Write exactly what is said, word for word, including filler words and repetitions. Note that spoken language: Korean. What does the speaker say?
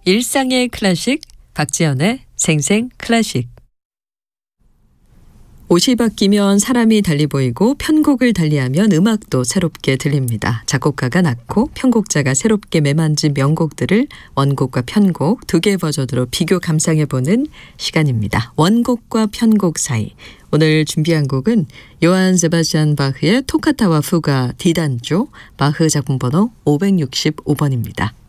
일상의 클래식, 박지연의 생생 클래식. 옷이 바뀌면 사람이 달리 보이고 편곡을 달리하면 음악도 새롭게 들립니다. 작곡가가 낳고 편곡자가 새롭게 매만진 명곡들을 원곡과 편곡 두 개 버전으로 비교 감상해보는 시간입니다. 원곡과 편곡 사이. 오늘 준비한 곡은 요한 세바스찬 바흐의 토카타와 푸가 D단조, 바흐 작품 번호 오백육십오 번입니다.